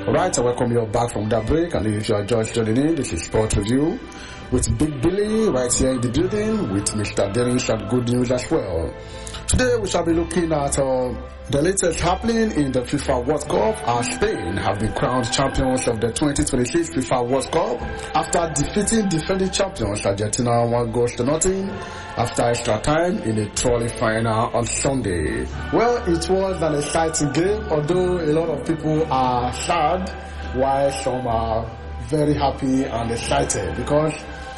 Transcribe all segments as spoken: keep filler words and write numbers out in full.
Alright, I welcome you back from that break, and if you are just joining in, this is Sport Review with Big Billy right here in the building with Mister Dennis and good news as well. Today we shall be looking at uh, the latest happening in the FIFA World Cup as Spain have been crowned champions of the twenty twenty-six FIFA World Cup after defeating defending champions Argentina one goal to nothing after extra time in a trolley final on Sunday. Well, it was an exciting game, although a lot of people are sad while some are very happy and excited because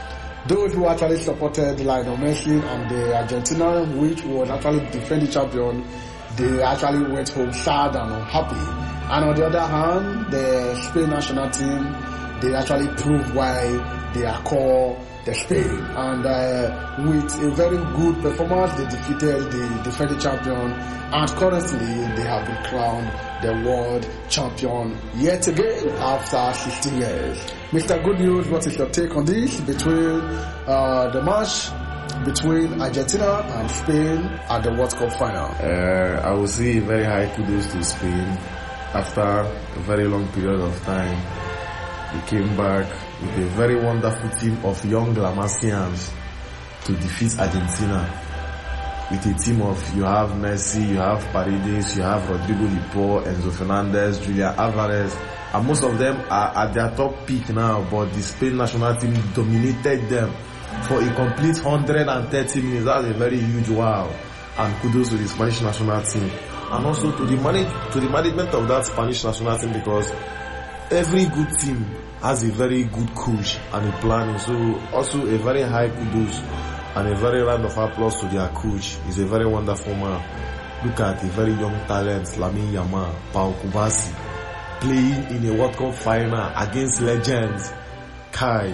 those who actually supported Lionel Messi and the Argentina, which was actually defending champion, they actually went home sad and unhappy. And on the other hand, the Spain national team, they actually proved why they are called the Spain. And uh, with a very good performance, they defeated the defending champion. And currently, they have been crowned the world champion yet again after sixteen years. Mister Good News, what is your take on this between uh, the match between Argentina and Spain at the World Cup final? Uh, I would say very high kudos to Spain. After a very long period of time, they came back with a very wonderful team of young La Masians to defeat Argentina. With a team of, you have Messi, you have Paredes, you have Rodrigo Di Paul, Enzo Fernandez, Julian Alvarez, and most of them are at their top peak now, but the Spain national team dominated them for a complete one hundred thirty minutes. That's a very huge wow. And kudos to the Spanish national team. And also to the manage, to the management of that Spanish national team, because every good team has a very good coach and a planning. So also a very high kudos and a very round of applause to their coach. He's a very wonderful man. Look at a very young talent, Lamine Yamal, Pau Kubasi, playing in a World Cup final against legends. Kai,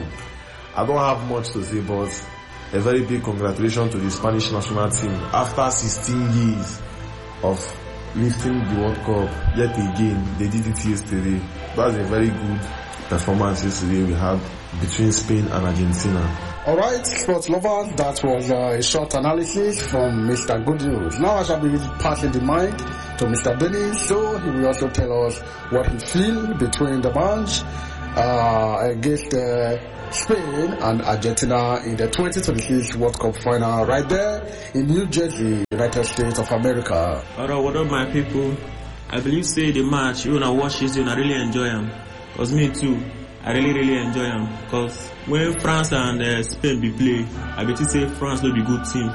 I don't have much to say, but a very big congratulations to the Spanish national team. After sixteen years of lifting the World Cup, yet again, they did it yesterday. That's a very good performance yesterday we had between Spain and Argentina. Alright, sports lovers, that was uh, a short analysis from Mister Good News. Now I shall be passing the mic to Mister Dennis, so he will also tell us what he feels between the match uh, against uh, Spain and Argentina in the twenty twenty-six World Cup final right there in New Jersey, United States of America. Alright, what up my people? I believe say the match, you know, watch this, you know, I really enjoy them. Because me too, I really really enjoy them. Because when France and uh, Spain be play, I bet you say France will be good team.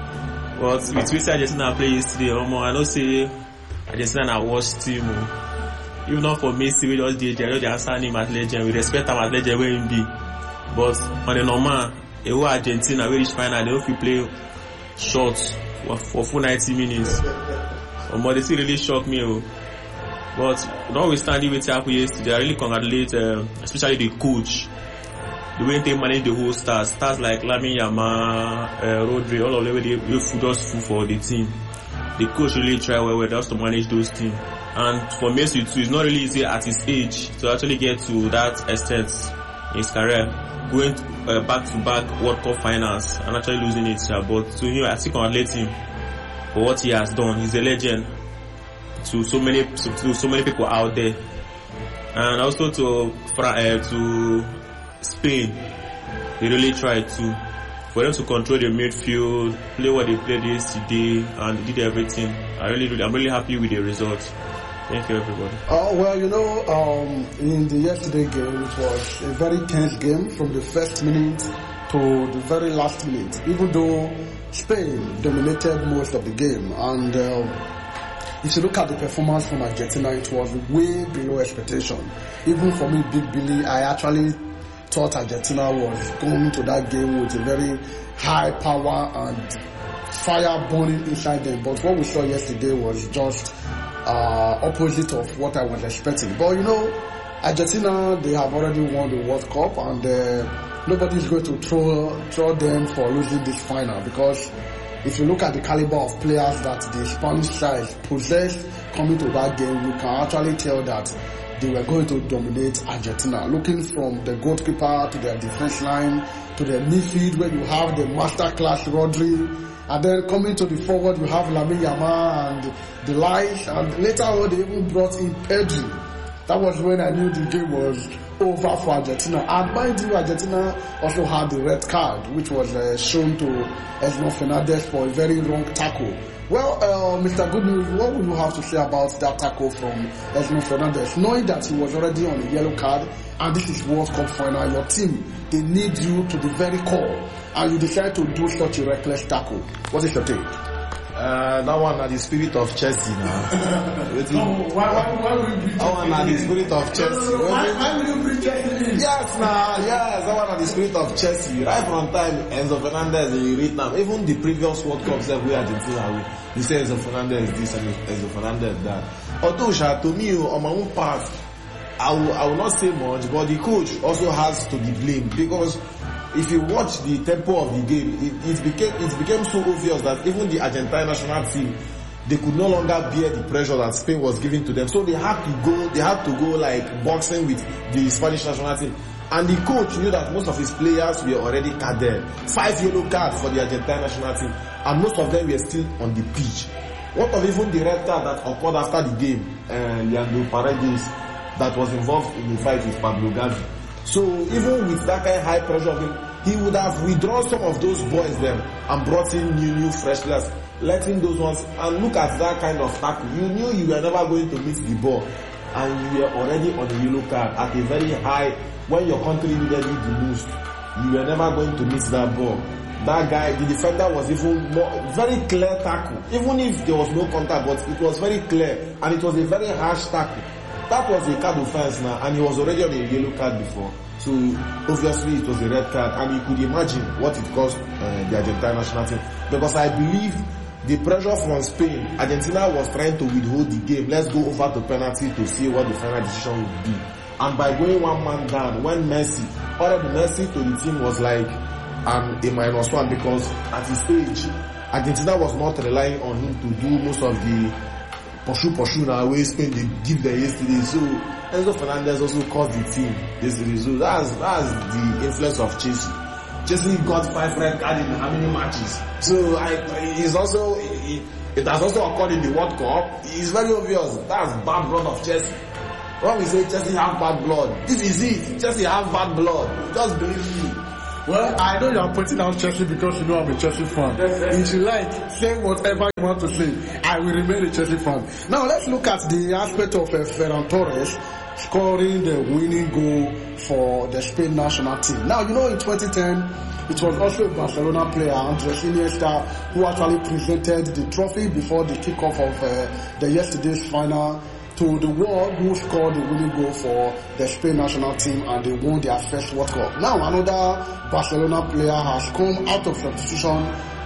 But with which Argentina play yesterday, um, I don't say Argentina na worst team. Um. Even not for Messi, we just did, they just answer him as legend. We respect him as legend where he be. But on the normal, a whole Argentina, we reach final, they don't play short for, for full ninety minutes. Um, but they still really shocked me. Um. But notwithstanding what happened yesterday, I really congratulate, uh, especially the coach. The way they manage the whole stars, stars like Lamine Yamal, uh, Rodri, all of them, they, they just full for the team. The coach really try well, well just to manage those teams. And for Messi too, it's not really easy at his age to actually get to that extent in his career, going uh, back to back World Cup finals and actually losing it. Uh, but to him, I still congratulate him for what he has done. He's a legend to so many to so many people out there, and also to uh, to Spain. They really tried to for them to control the midfield, play what they played yesterday, and they did everything. I really, really I'm really happy with the results. Thank you, everybody. Uh, well, you know, um, in the yesterday game, it was a very tense game from the first minute to the very last minute. Even though Spain dominated most of the game, and uh, if you look at the performance from Argentina, it was way below expectation. Even for me, Big Billy, I actually thought Argentina was going to that game with a very high power and fire burning inside them. But what we saw yesterday was just uh, opposite of what I was expecting. But you know, Argentina, they have already won the World Cup, and uh, nobody's going to throw, throw them for losing this final, because if you look at the caliber of players that the Spanish side possessed coming to that game, you can actually tell that they were going to dominate Argentina. Looking from the goalkeeper to their defense line to the midfield, where you have the masterclass Rodri, and then coming to the forward, you have Lamine Yamal and the likes, and later on they even brought in Pedri. That was when I knew the game was over for Argentina. And mind you, Argentina also had the red card, which was uh, shown to Edson Fernandez for a very wrong tackle. Well, uh, Mister Good News, what would you have to say about that tackle from Edson Fernandez? Knowing that he was already on a yellow card, and this is World Cup final, your team, they need you to the very core, and you decide to do such a reckless tackle. What is your take? Uh, that one at the spirit of Chelsea now. No, why, why, why would you bring That one at the spirit of Chelsea. Why, why would you bring Chelsea in? Yes, nah, yes, that one at the spirit of Chelsea. Right from time, Enzo Fernandez, you read now, even the previous World Cups that we Argentina with, you say Enzo Fernandez this and Enzo Fernandez that. Although, to me, on my own part, I will, I will not say much, but the coach also has to be blamed, because if you watch the tempo of the game, it, it became it became so obvious that even the Argentine national team, they could no longer bear the pressure that Spain was giving to them. So they had to go, they had to go like boxing with the Spanish national team. And the coach knew that most of his players were already carded. Five yellow cards for the Argentine national team, and most of them were still on the pitch. What of even the red card that occurred after the game, uh, Leandro Paredes, that was involved in the fight with Pablo Gavi. So even with that kind of high pressure of him, he would have withdrawn some of those boys then and brought in new, new fresh players, letting those ones, and look at that kind of tackle. You knew you were never going to miss the ball, and you were already on the yellow card at a very high, when your country needed you the most. You were never going to miss that ball. That guy, the defender, was even more, very clear tackle. Even if there was no contact, but it was very clear, and it was a very harsh tackle. That was a card offense now, and he was already on a yellow card before. So obviously it was a red card, and you could imagine what it cost uh, the Argentine national team. Because I believe the pressure from Spain, Argentina was trying to withhold the game. Let's go over to penalty to see what the final decision would be. And by going one man down, when Messi, already Messi to the team was like um, a minus one, because at his age, Argentina was not relying on him to do most of the pursue pursue now way Spain they give them yesterday. So Enzo Fernandez also cost the team yesterday. So that's that's the influence of Chelsea. Chelsea got five red cards in how many matches? So I it's also it, it has also occurred in the World Cup. It's very obvious. That's bad blood of Chelsea. When we say Chelsea have bad blood, this is it. Chelsea have bad blood. Just believe me. Well, I know you are pointing out Chelsea because you know I'm a Chelsea fan. If you like, say whatever you want to say. I will remain a Chelsea fan. Now let's look at the aspect of uh, Ferran Torres scoring the winning goal for the Spain national team. Now, you know, in twenty ten, it was also a Barcelona player, Andres Iniesta, who actually presented the trophy before the kickoff of uh, the yesterday's final to the world, who scored the winning goal for the Spain national team, and they won their first World Cup. Now another Barcelona player has come out of substitution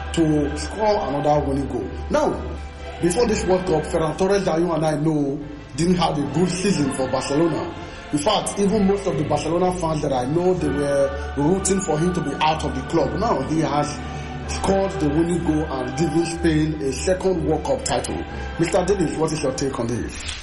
to score another winning goal. Now, before this World Cup, Ferran Torres, that you and I know, didn't have a good season for Barcelona. In fact, even most of the Barcelona fans that I know, they were rooting for him to be out of the club. Now he has scored the winning goal and given Spain a second World Cup title. Mister Dennis, what is your take on this?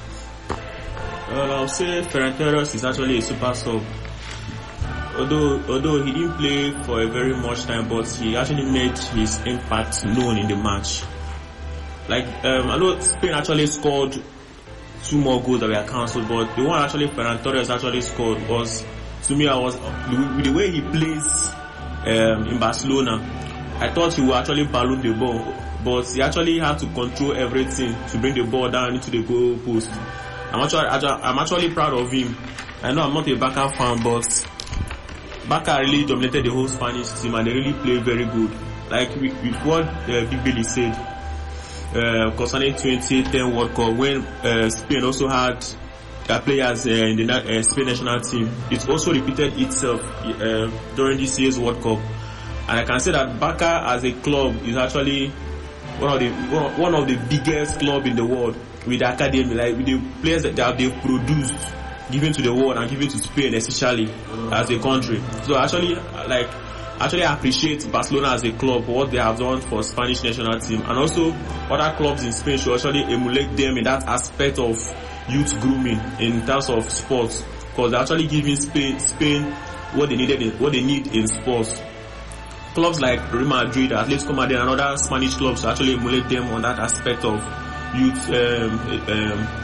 Well, I'll say Ferran Torres is actually a super sub. Although, although he didn't play for a very much time, but he actually made his impact known in the match. Like, um, I know Spain actually scored two more goals that were cancelled, but the one actually Ferran Torres actually scored was, to me, I was, with the way he plays um, in Barcelona, I thought he would actually balloon the ball, but he actually had to control everything to bring the ball down into the goal post. I'm actually, I'm actually proud of him. I know I'm not a Barca fan, but Barca really dominated the whole Spanish team, and they really played very good. Like with, with what uh, Big Billy said uh, concerning twenty ten World Cup, when uh, Spain also had their players uh, in the uh, Spain national team, it also repeated itself uh, during this year's World Cup. And I can say that Barca as a club is actually one of the one of the biggest club in the world, with the academy, like with the players that they've produced, given to the world and given to Spain especially as a country. So actually, like, actually appreciate Barcelona as a club for what they have done for Spanish national team, and also other clubs in Spain should actually emulate them in that aspect of youth grooming in terms of sports, because they're actually giving Spain Spain what they needed, in, what they need in sports. Clubs like Real Madrid, Atletico Madrid, and other Spanish clubs actually emulate them on that aspect of youth um, um,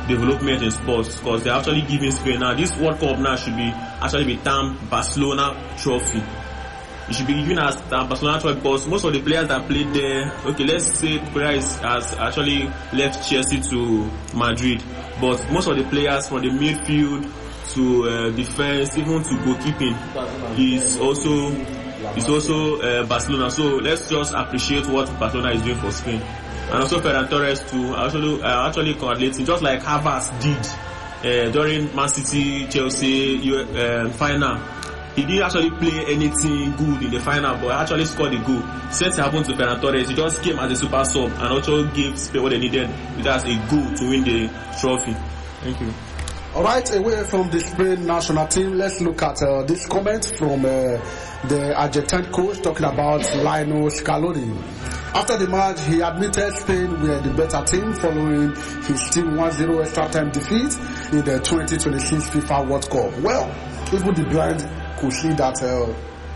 development in sports, because they're actually giving Spain now. This World Cup now should be actually be termed Barcelona Trophy. It should be given as uh, Barcelona Trophy because most of the players that played there, okay, let's say Cucurella has actually left Chelsea to Madrid, but most of the players from the midfield to uh, defense, even to goalkeeping, is also is also uh, Barcelona. So let's just appreciate what Barcelona is doing for Spain. And also Ferran Torres too, actually, uh, actually congratulating, just like Havertz did uh, during Man City Chelsea uh, final. He didn't actually play anything good in the final, but actually scored a goal. Since it happened to Ferran Torres, he just came as a super sub and also gave Spain what they needed, with as a goal to win the trophy. Thank you. Alright, away from the Spain national team, let's look at uh, this comment from uh, the Argentine coach talking about Lionel Scaloni. After the match, he admitted Spain were the better team following his team one zero extra time defeat in the twenty twenty-six FIFA World Cup. Well, even the blind could see that uh,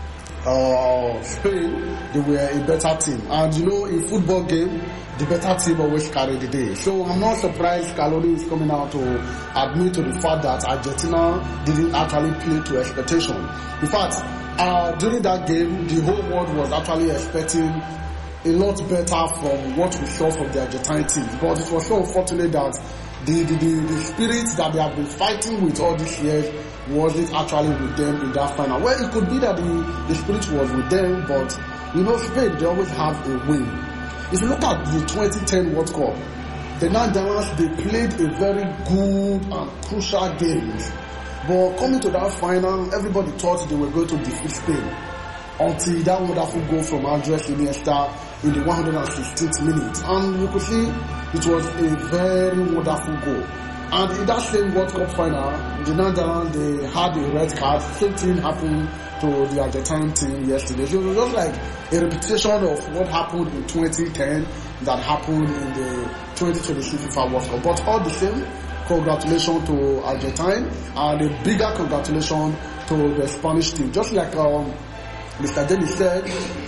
uh, Spain, they were a better team. And you know, in football game, the better team always carry the day. So I'm not surprised Scaloni is coming out to admit to the fact that Argentina didn't actually play to expectation. In fact, uh, during that game, the whole world was actually expecting a lot better from what we saw from the Argentine team. But it was so unfortunate that the, the, the, the spirit that they have been fighting with all these years wasn't actually with them in that final. Well, it could be that the, the spirit was with them, but you know, Spain, they always have a win. If you look at the twenty ten World Cup, the Netherlands, they played a very good and crucial game. But coming to that final, everybody thought they were going to defeat Spain. Until that wonderful goal from Andres Iniesta in the one hundred sixteenth minute. And you could see it was a very wonderful goal. And in that same World Cup final, the Netherlands, they had a red card. Same thing happened to the Argentine team yesterday. So it was just like a repetition of what happened in twenty ten that happened in the twenty twenty-six FIFA World Cup. But all the same, congratulations to Argentina and a bigger congratulations to the Spanish team. Just like um, Mister Dennis said,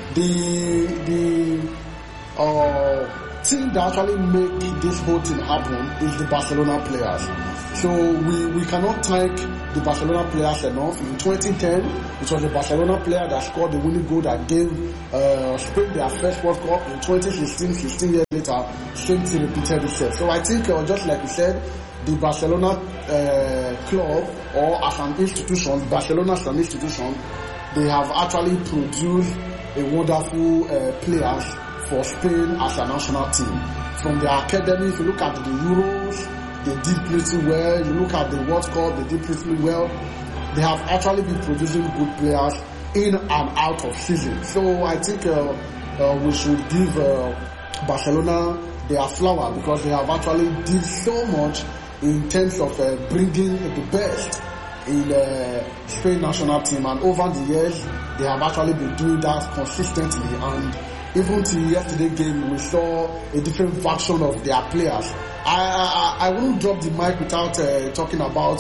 the the uh, team that actually make this whole thing happen is the Barcelona players. So we, we cannot thank the Barcelona players enough. In twenty ten, it was the Barcelona player that scored the winning goal that gave uh, Spain their first World Cup. In twenty sixteen, fifteen years later, same thing repeated itself. So I think, uh, just like you said, the Barcelona uh, club, or as an institution, Barcelona as an institution, they have actually produced a wonderful uh, players for Spain as a national team. From the academy, if you look at the Euros, they did pretty well. You look at the World Cup, they did pretty well. They have actually been producing good players in and out of season. So I think uh, uh, we should give uh, Barcelona their flower, because they have actually did so much in terms of uh, bringing the best in the uh, Spain national team. And over the years, they have actually been doing that consistently. And even till yesterday game, we saw a different version of their players. I, I, I wouldn't drop the mic without uh, talking about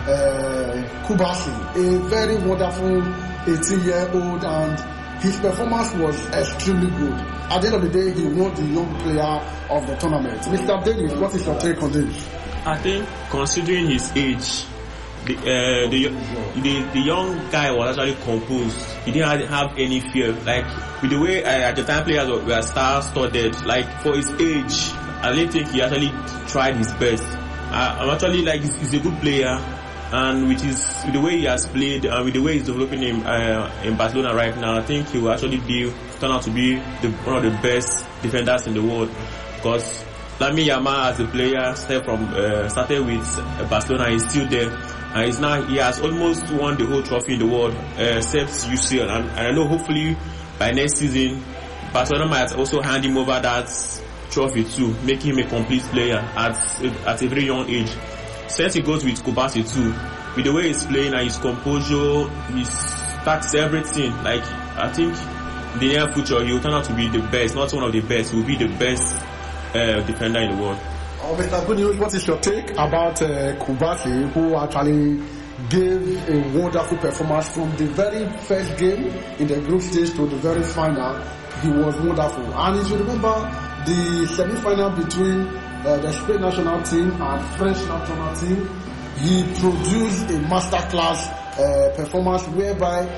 uh, Kubasi, a very wonderful eighteen-year-old, and his performance was extremely good. At the end of the day, he won the young player of the tournament. Mister Davis, what is your take on this? I think, considering his age, the, uh, the, the the young guy was actually composed. He didn't have any fear. Like, with the way uh, Argentine players were, were star-studded, like, for his age, I really think he actually tried his best. I, I'm actually like, he's, he's a good player, and with his with the way he has played, and with the way he's developing in, uh, in Barcelona right now, I think he will actually be turn out to be the, one of the best defenders in the world. Because Lamine Yamal as a player started from uh, started with Barcelona, he's still there, and he's now he has almost won the whole trophy in the world uh, except U C L, and, and I know hopefully by next season Barcelona might also hand him over that trophy too, make him a complete player at at a very young age. Since he goes with Kubasi too, with the way he's playing and his composure, his tactics, everything, like, I think in the near future he will turn out to be the best, not one of the best, he will be the best uh, defender in the world. Oh, Mister Good News, what is your take about uh, Kubasi, who actually gave a wonderful performance from the very first game in the group stage to the very final? He was wonderful. And if you remember, the semi-final between uh, the Spain national team and French national team, he produced a masterclass uh, performance whereby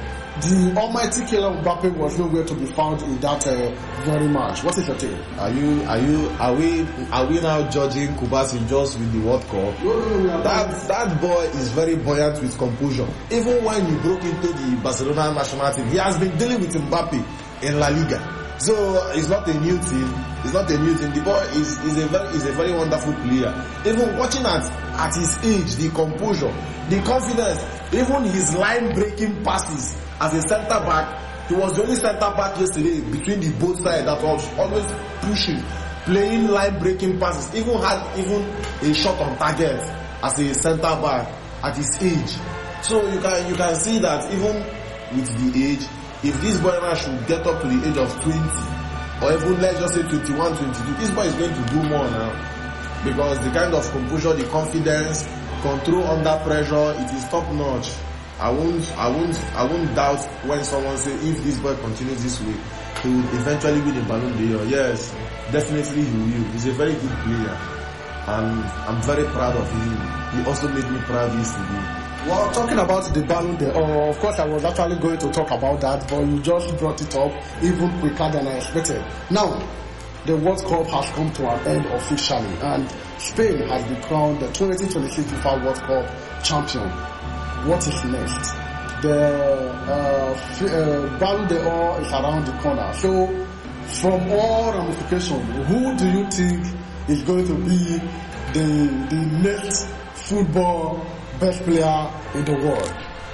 the almighty Kylian Mbappe was nowhere to be found in that uh, very match. What is your take? Are you, are you, are we, are we now judging Kubasi just with the World Cup? No, no, no, that, that boy is very buoyant with composure. Even when he broke into the Barcelona national team, he has been dealing with Mbappe in La Liga. So it's not a new thing. It's not a new thing. The boy is, is a very is a very wonderful player. Even watching at at his age, the composure, the confidence, even his line breaking passes as a centre back. He was the only centre back yesterday between the both sides that was always pushing, playing line breaking passes. Even had even a shot on target as a centre back at his age. So you can you can see that even with the age, if this boy now should get up to the age of twenty, or even let's just say twenty-one, twenty-two, this boy is going to do more now. Because the kind of composure, the confidence, control under pressure, it is top notch. I won't, I won't, I won't doubt when someone say if this boy continues this way, he will eventually win the Ballon d'Or. Yes, definitely he will. He's a very good player, and I'm very proud of him. He also made me proud yesterday. Well, talking about the Ballon d'Or, of course I was actually going to talk about that, but you just brought it up even quicker than I expected. Now, the World Cup has come to an end officially, and Spain has been crowned the twenty twenty-six FIFA World Cup champion. What is next? The uh, f- uh, Ballon d'Or is around the corner. So, from all ramifications, who do you think is going to be the the next football best player in the world?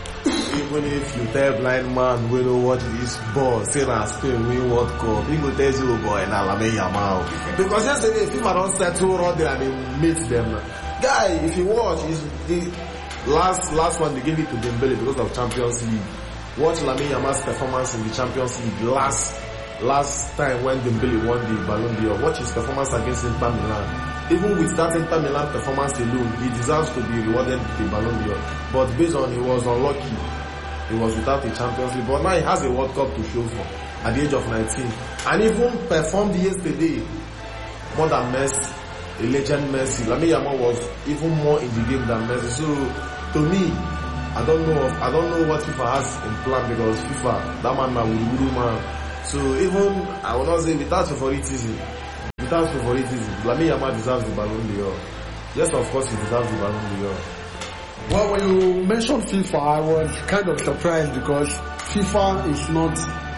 Even if you tell blind man we don't watch this ball, say na Spain win World Cup, he go tell you, boy, na Lamine Yamal. Because yesterday, FIFA don't settle right there and they meet them. Guy, if you watch, is the last last one they gave it to Dembele because of Champions League. Watch Lamine Yamal's performance in the Champions League last last time when Dembele won the Ballon d'Or. Watch his performance against Inter Milan. Even with that Inter Milan performance alone, he deserves to be rewarded with the Ballon d'Or. But based on he was unlucky, he was without a Champions League. But now he has a World Cup to show for at the age of nineteen. And even performed yesterday more than Messi, a legend Messi. Lamine Yamal was even more in the game than Messi. So to me, I don't know I don't know what FIFA has in plan, because FIFA, that man na Wuru man. So even, I will not say without favoritism, without favoritism, Lamine Yamal deserves the Ballon d'Or. Yes, of course he deserves the Ballon d'Or. Well, when you mentioned FIFA, I was kind of surprised because FIFA is not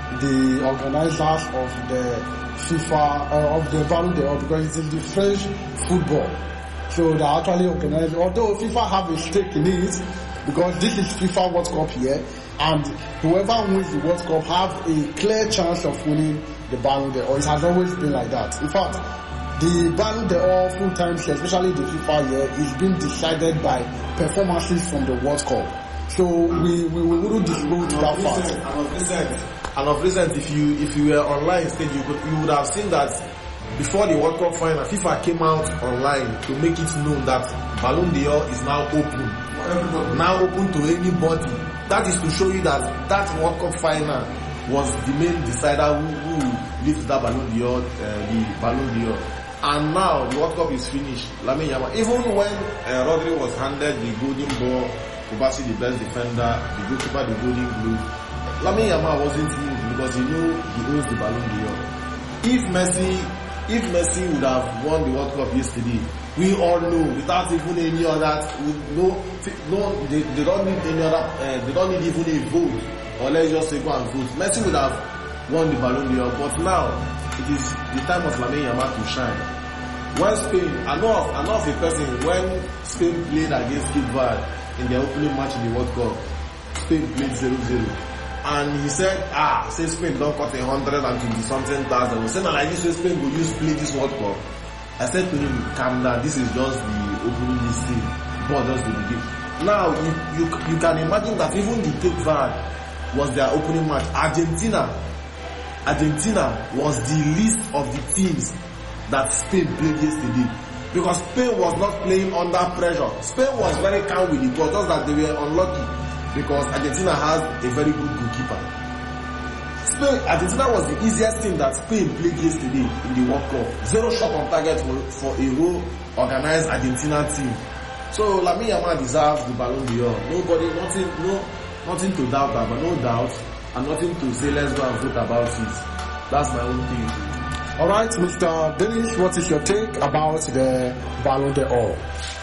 the organizers of the FIFA, uh, of the Ballon d'Or, because it's in the French football. So they actually organize, although FIFA have a stake in it, because this is FIFA World Cup here, and whoever wins the World Cup have a clear chance of winning the Ballon d'Or. It has always been like that. In fact, the Ballon d'Or full time, especially the FIFA year, is being decided by performances from the World Cup. So we we wouldn't dispute that fact. And of recent, and of recent, if you if you were online instead, you could you would have seen that before the World Cup final, FIFA came out online to make it known that Ballon d'Or is now open, now open to anybody. That is to show you that that World Cup final was the main decider who, who lifted that Ballon d'Or, uh, the Ballon d'Or. And now the World Cup is finished. Lamine Yamal, even when uh, Rodri was handed the golden ball, Kubasi the best defender, the goalkeeper the golden glove, Lamine Yamal wasn't moved because he knew he owns the Ballon d'Or. If Messi, if Messi would have won the World Cup yesterday, we all know without even any other, no, no, they, they don't need any other, uh, they don't need even a vote, or let's just say go and vote. Messi would have won the Ballon d'Or, but now it is the time of Lamine Yamal to shine. When Spain, I know of, I know of a person, when Spain played against Cape Verde in their opening match in the World Cup, Spain played zero zero. And he said, ah, say Spain don't cut a hundred and twenty something thousand. He said, no, like this way Spain will use play this World Cup. I said to him, calm down, this is just the opening listing, but just the beginning. Now, you, you, you can imagine that even the Cape Verde was their opening match. Argentina, Argentina was the list of the teams that Spain played yesterday, because Spain was not playing under pressure. Spain was very calm with it, but just that they were unlucky because Argentina has a very good goalkeeper. Spain, Argentina was the easiest team that Spain played yesterday in the World Cup. Zero shot on target for, for a well-organized Argentina team. So Lamine Yamal deserves the Ballon d'Or. Nobody, nothing, no, nothing to doubt about, but no doubt, and nothing to say. Let's go and vote about it. That's my own thing. All right, Mister Dennis, what is your take about the Ballon d'Or?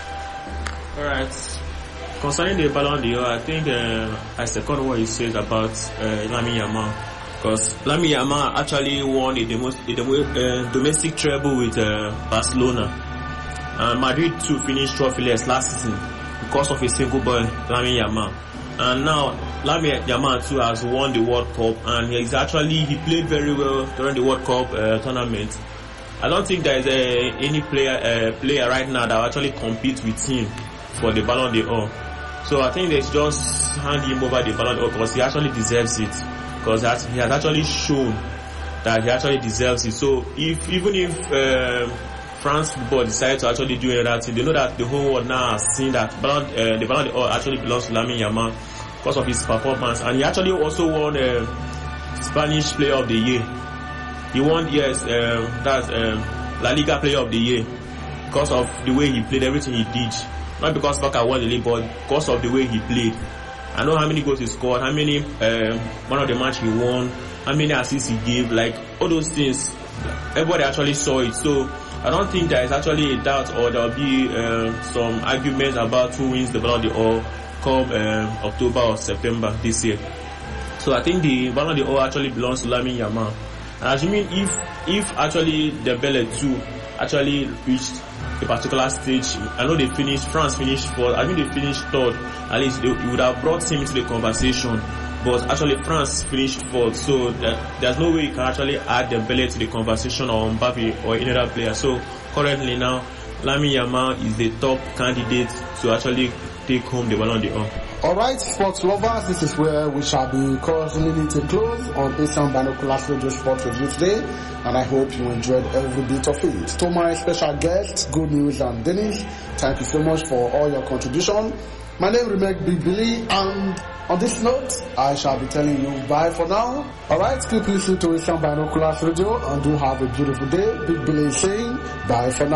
All right. Concerning the Ballon d'Or, I think uh, I second what he says about uh, Lamine Yamal, because Lamine Yamal actually won a, demo, a demo, uh, domestic treble with uh, Barcelona. Uh, Madrid too finished trophyless last season because of a single boy, Lamine Yamal. And now Lamine Yamal too has won the World Cup, and he's actually he played very well during the World Cup uh, tournament. I don't think there is uh, any player uh, player right now that will actually compete with him for the Ballon d'Or. So I think they just hand him over the Ballon d'Or because he actually deserves it, because he has actually shown that he actually deserves it. So if even if uh, France football decide to actually do another thing, they know that the whole world now has seen that Ballon, uh, the Ballon d'Or actually belongs to Lamine Yamal because of his performance, and he actually also won uh, Spanish Player of the Year. He won, yes, uh, that's uh, La Liga Player of the Year because of the way he played, everything he did. Not because Barca won the league, but because of the way he played. I know how many goals he scored, how many uh, one of the match he won, how many assists he gave, like all those things. Everybody actually saw it. So I don't think there is actually a doubt, or there will be uh, some arguments about who wins the Ballon d'Or come um, October or September this year. So I think the Ballon d'Or actually belongs to Lamine Yamal. And assuming if if actually Dembele too actually reached a particular stage, I know they finished, France finished fourth, I think they finished third, at least they, it would have brought him into the conversation. But actually France finished fourth, so there, there's no way you can actually add Dembele to the conversation, or Mbappe or any other player. So currently now, Lamine Yamal is the top candidate to actually take home the Ballon d'Or. Alright, sports lovers, this is where we shall be calling it a close on Asian Binoculars Radio Sport Review today, and I hope you enjoyed every bit of it. To my special guests, Good News and Dennis, thank you so much for all your contribution. My name remains Big Billy, and on this note, I shall be telling you bye for now. Alright, keep listening to Asian Binoculars Radio, and do have a beautiful day. Big Billy is saying bye for now.